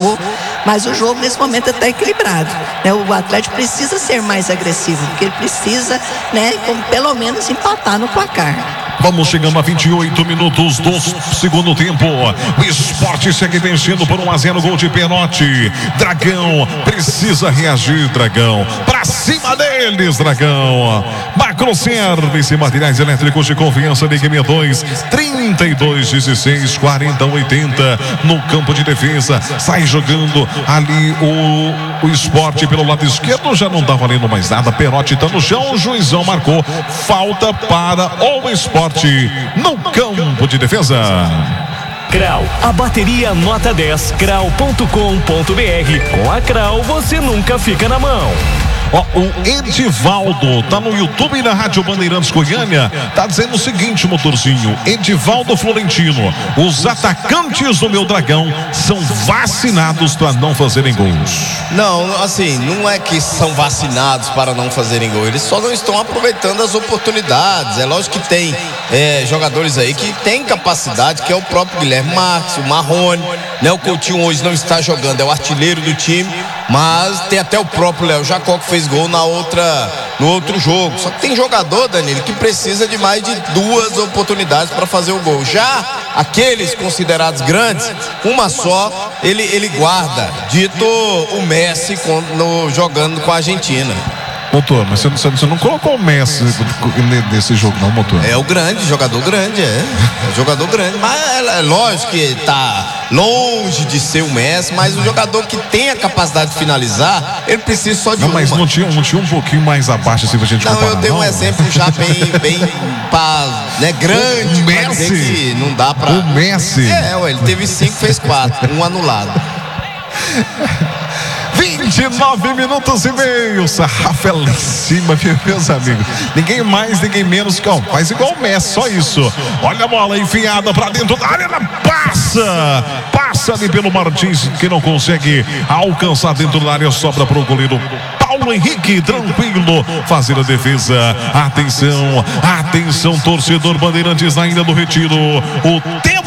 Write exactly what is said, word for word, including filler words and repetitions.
passou, mas o jogo nesse momento está equilibrado, né? O Atlético precisa ser mais agressivo, porque ele precisa, né, como, pelo menos empatar no placar. Vamos chegando a vinte e oito minutos do segundo tempo. O Sport segue vencendo por um a zero, gol de pênalti. Dragão precisa reagir, Dragão. Pra cima deles, Dragão. Macro Service, materiais elétricos de confiança, Ligue sessenta e dois, trinta e dois, dezesseis, quarenta, oitenta. No campo de defesa, sai jogando ali o, o Sport pelo lado esquerdo. Já não tá valendo mais nada. Pênalti tá no chão. O juizão marcou falta para o Sport no campo de defesa. Crau, a bateria nota dez, crau ponto com ponto br. Com a Crau você nunca fica na mão. Ó, o Edivaldo tá no YouTube e na Rádio Bandeirantes Goiânia, tá dizendo o seguinte, motorzinho: Edivaldo Florentino, os atacantes do meu Dragão são vacinados para não fazerem gols. Não, assim, não é que são vacinados para não fazerem gol, eles só não estão aproveitando as oportunidades. É lógico que tem é, jogadores aí que tem capacidade, que é o próprio Guilherme Marques, o Marrone, né? O Coutinho hoje não está jogando, é o artilheiro do time, mas tem até o próprio Léo Jacó que fez gol na outra, no outro jogo. Só que tem jogador, Danilo, que precisa de mais de duas oportunidades para fazer o gol. Já aqueles considerados grandes, uma só ele, ele guarda, dito o Messi com, no, jogando com a Argentina. Motor, mas você, você, você não colocou o Messi nesse jogo não, Motor? É o grande, jogador grande, é, é jogador grande, mas é, é lógico que tá longe de ser o Messi, mas o jogador que tem a capacidade de finalizar, ele precisa só de não, uma. Mas não tinha, não tinha um pouquinho mais abaixo assim pra gente não, comparar, eu dei um não? exemplo já bem, bem pá, né, grande, o Messi, que não dá pra... O Messi? É, ué, ele teve cinco, fez quatro, um anulado. vinte e nove minutos e meio, sarrafa lá em cima, meus amigos. Ninguém mais, ninguém menos que, ó, faz igual o Messi, só isso. Olha a bola enfiada pra dentro da área, ela passa, passa ali pelo Martins, que não consegue alcançar dentro da área, sobra pro goleiro Paulo Henrique, tranquilo, fazer a defesa. Atenção, atenção, torcedor Bandeirantes ainda do Retiro. O tempo